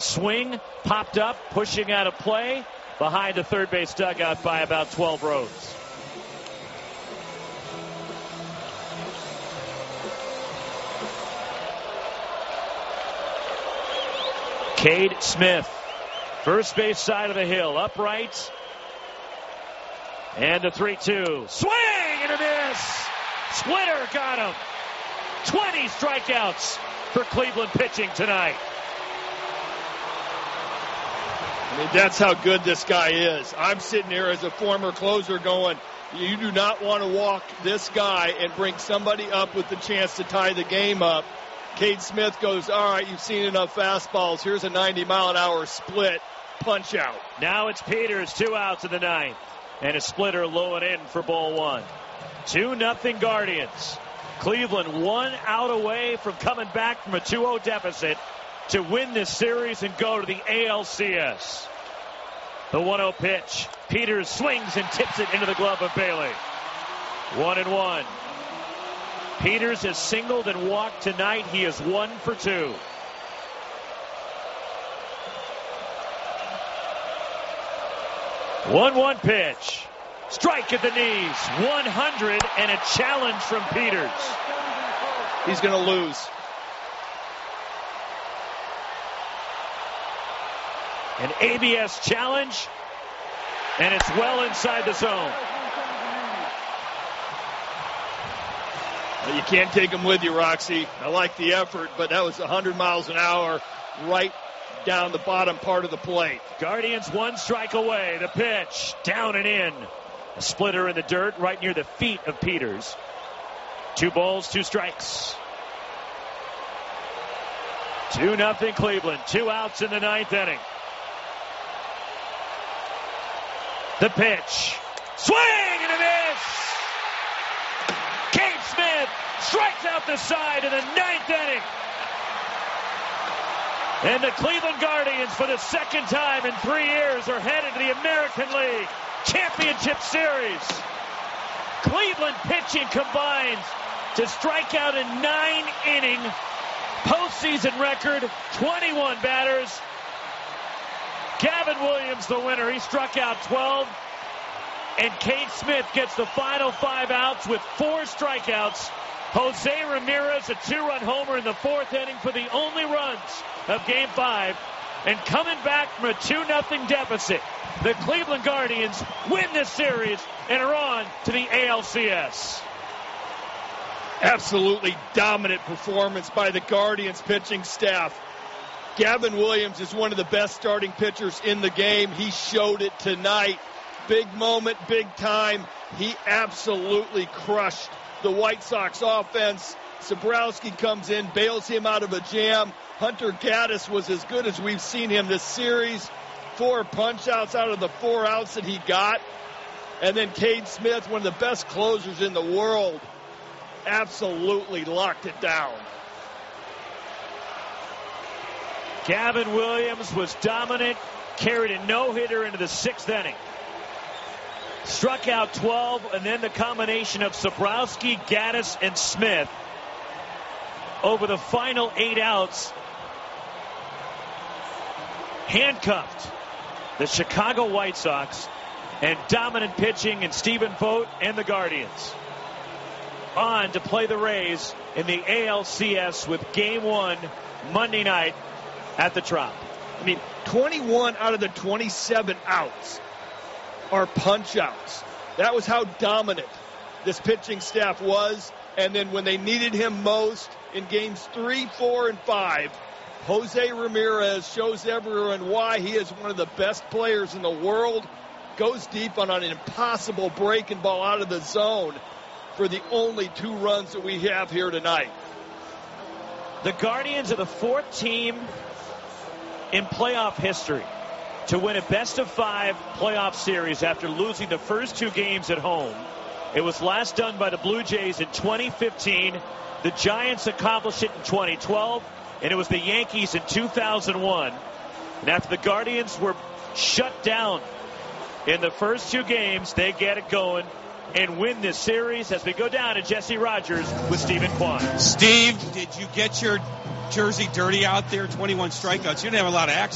swing, popped up, pushing out of play behind the third base dugout by about 12 rows. Cade Smith, first base side of the hill, upright. And the 3-2. Swing and a miss. Splitter got him. 20 strikeouts for Cleveland pitching tonight. I mean, that's how good this guy is. I'm sitting here as a former closer going, you do not want to walk this guy and bring somebody up with the chance to tie the game up. Cade Smith goes, all right, you've seen enough fastballs. Here's a 90-mile-an-hour split. Punch out. Now it's Peters, 2 outs in the ninth. And a splitter low and in for ball one. 2-0 Guardians. Cleveland 1 out away from coming back from a 2-0 deficit to win this series and go to the ALCS. The 1-0 pitch. Peters swings and tips it into the glove of Bailey. 1-1. Peters has singled and walked tonight. He is 1 for 2. One pitch. Strike at the knees. 100 and a challenge from Peters. He's going to lose. An ABS challenge, and it's well inside the zone. Well, you can't take him with you, Roxy. I like the effort, but that was 100 miles an hour right down the bottom part of the plate. Guardians 1 strike away. The pitch down and in. A splitter in the dirt right near the feet of Peters. 2 balls, 2 strikes. 2-0 Cleveland. 2 outs in the ninth inning. The pitch. Swing and a miss. Cade Smith strikes out the side in the ninth inning. And the Cleveland Guardians, for the second time in 3 years, are headed to the American League Championship Series. Cleveland pitching combines to strike out a 9-inning postseason record, 21 batters. Gavin Williams, the winner. He struck out 12. And Cade Smith gets the final 5 outs with 4 strikeouts. Jose Ramirez, a 2-run homer in the 4th inning for the only runs of Game 5. And coming back from a 2-0 deficit, the Cleveland Guardians win this series and are on to the ALCS. Absolutely dominant performance by the Guardians pitching staff. Gavin Williams is one of the best starting pitchers in the game. He showed it tonight. Big moment, big time. He absolutely crushed the White Sox offense. Zabrowski comes in, bails him out of a jam. Hunter Gaddis was as good as we've seen him this series. 4 punch-outs out of the 4 outs that he got. And then Cade Smith, one of the best closers in the world, absolutely locked it down. Gavin Williams was dominant, carried a no-hitter into the 6th inning. Struck out 12, and then the combination of Zabrowski, Gaddis, and Smith over the final 8 outs handcuffed the Chicago White Sox, and dominant pitching in Stephen Vogt and the Guardians. On to play the Rays in the ALCS with Game 1 Monday night at the Trop. I mean, 21 out of the 27 outs are punch-outs. That was how dominant this pitching staff was. And then when they needed him most in games 3, 4, and 5, Jose Ramirez shows everyone why he is one of the best players in the world. Goes deep on an impossible breaking ball out of the zone for the only 2 runs that we have here tonight. The Guardians are the 4th team in playoff history to win a best-of-5 playoff series after losing the first 2 games at home. It was last done by the Blue Jays in 2015. The Giants accomplished it in 2012, and it was the Yankees in 2001. And after the Guardians were shut down in the first 2 games, they get it going and win this series as we go down to Jesse Rogers with Stephen Kwan. Steve, did you get your jersey dirty out there? 21 strikeouts. You didn't have a lot of action.